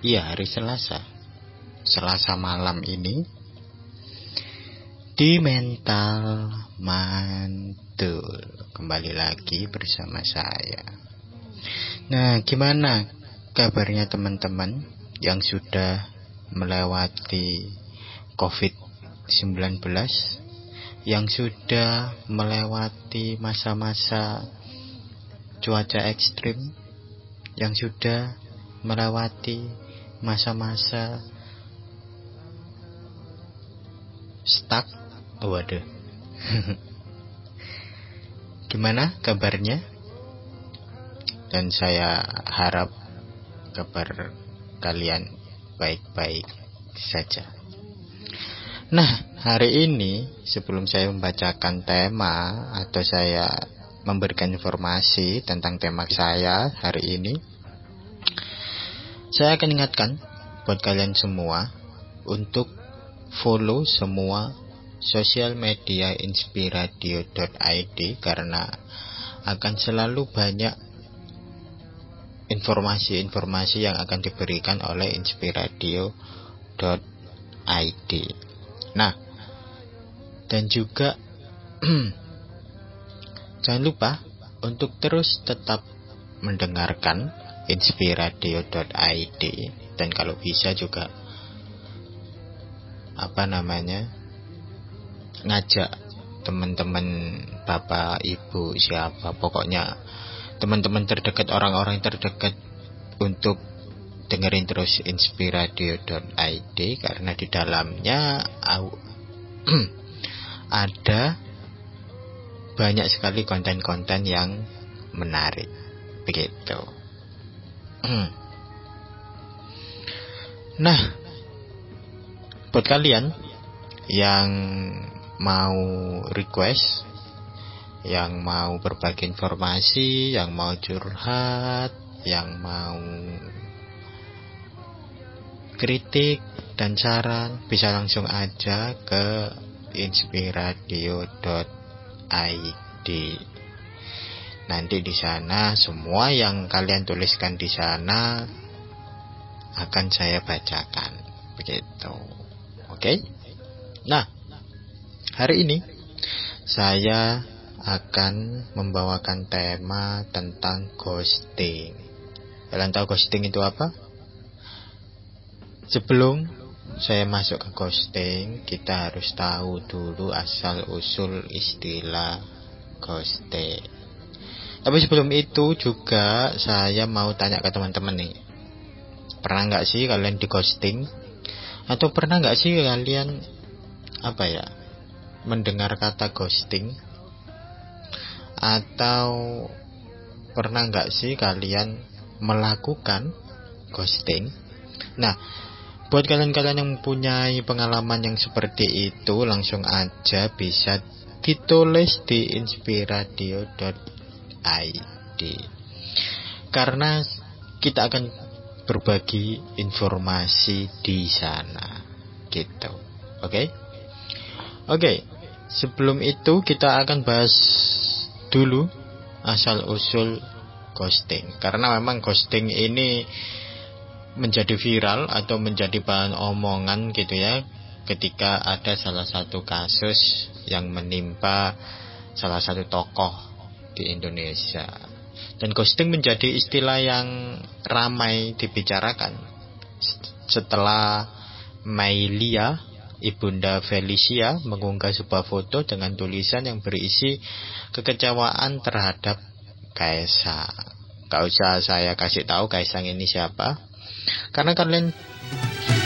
Iya, hari Selasa. Selasa malam ini di Mental Mantul kembali lagi bersama saya. Nah, gimana kabarnya teman-teman yang sudah melewati COVID-19, yang sudah melewati masa-masa cuaca ekstrim, yang sudah melewati masa-masa stuck? Waduh. Gimana kabarnya? Dan saya harap kabar kalian baik-baik saja. Nah, hari ini sebelum saya membacakan tema atau saya memberikan informasi tentang tema saya hari ini, saya akan ingatkan buat kalian semua untuk follow semua sosial media inspiradio.id, karena akan selalu banyak informasi-informasi yang akan diberikan oleh inspiradio.id. Nah, dan juga jangan lupa untuk terus tetap mendengarkan inspiradio.id, dan kalau bisa juga ngajak teman-teman, bapak, ibu, siapa, pokoknya teman-teman terdekat, orang-orang terdekat untuk dengerin terus inspiradio.id, karena di dalamnya ada banyak sekali konten-konten yang menarik begitu. Nah, buat kalian yang mau request, yang mau berbagi informasi, yang mau curhat, yang mau kritik dan saran, bisa langsung aja ke inspiradio.id. Nanti di sana semua yang kalian tuliskan di sana akan saya bacakan begitu. Oke? Nah, hari ini saya akan membawakan tema tentang ghosting. Kalian tahu ghosting itu apa? Sebelum saya masuk ke ghosting, kita harus tahu dulu asal-usul istilah ghosting. Tapi sebelum itu juga saya mau tanya ke teman-teman nih. Pernah nggak sih kalian di ghosting? Atau pernah nggak sih kalian mendengar kata ghosting? Atau pernah nggak sih kalian melakukan ghosting? Nah, buat kalian-kalian yang mempunyai pengalaman yang seperti itu, langsung aja bisa ditulis di inspiradio.id, karena kita akan berbagi informasi di sana gitu. Oke, sebelum itu kita akan bahas dulu asal-usul ghosting, karena memang ghosting ini menjadi viral atau menjadi bahan omongan gitu ya, ketika ada salah satu kasus yang menimpa salah satu tokoh di Indonesia. Dan ghosting menjadi istilah yang ramai dibicarakan setelah Mailia, ibunda Felicia, mengunggah sebuah foto dengan tulisan yang berisi kekecewaan terhadap Kaisang. Gak usah saya kasih tahu Kaisang ini siapa, karena kalian